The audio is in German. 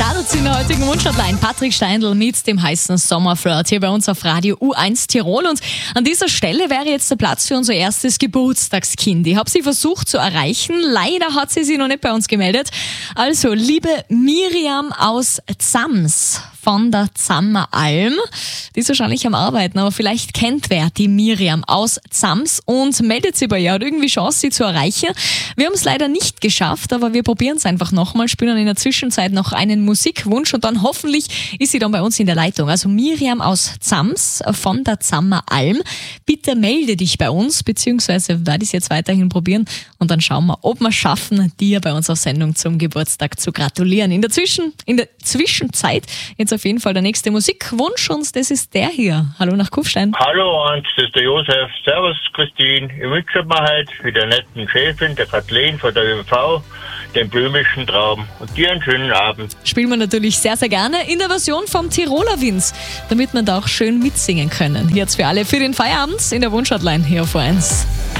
startet in der heutigen Wunschhotline. Patrick Steindl mit dem heißen Sommerflirt hier bei uns auf Radio U1 Tirol. Und an dieser Stelle wäre jetzt der Platz für unser erstes Geburtstagskind. Ich habe sie versucht zu erreichen. Leider hat sie sich noch nicht bei uns gemeldet. Also, liebe Miriam aus Zams von der Zammeralm. Die ist wahrscheinlich am Arbeiten, aber vielleicht kennt wer die Miriam aus Zams und meldet sie bei ihr. Hat irgendwie Chance, sie zu erreichen. Wir haben es leider nicht geschafft, aber wir probieren es einfach nochmal. Spielen dann in der Zwischenzeit noch einen Musikwunsch und dann hoffentlich ist sie dann bei uns in der Leitung. Also Miriam aus Zams von der Zammeralm. Bitte melde dich bei uns, beziehungsweise werde ich es jetzt weiterhin probieren und dann schauen wir, ob wir schaffen, dir bei uns auf Sendung zum Geburtstag zu gratulieren. In der Zwischenzeit jetzt auf jeden Fall der nächste Musikwunsch und das ist der hier. Hallo nach Kufstein. Hallo Hans, das ist der Josef. Servus Christine. Ich wünsche mir halt für der netten Chefin, der Kathleen von der ÖV, den blümischen Traum und dir einen schönen Abend. Spielen wir natürlich sehr, sehr gerne in der Version vom Tiroler Winz, damit wir da auch schön mitsingen können. Jetzt für alle für den Feierabend in der Wunschhotline hier auf 1.